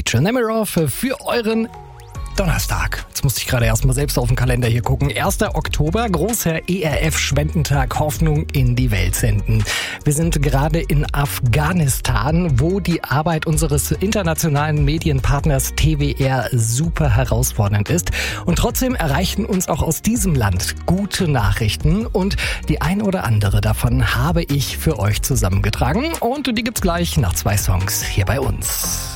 Nature Nemirov für euren Donnerstag. Jetzt musste ich gerade erstmal selbst auf den Kalender hier gucken. 1. Oktober, großer ERF-Spendentag, Hoffnung in die Welt senden. Wir sind gerade in Afghanistan, wo die Arbeit unseres internationalen Medienpartners TWR super herausfordernd ist. Und trotzdem erreichen uns auch aus diesem Land gute Nachrichten. Und die ein oder andere davon habe ich für euch zusammengetragen. Und die gibt's gleich nach 2 Songs hier bei uns.